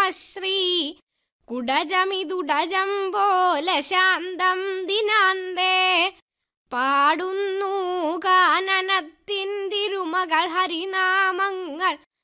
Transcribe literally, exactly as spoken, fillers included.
ശ്രീ കുടജമിതുടജം പോലെ ശാന്തം ദിനാന്തേ പാടുന്നു കാനനത്തിൻ തിരുമകൾ ഹരിനാമങ്ങൾ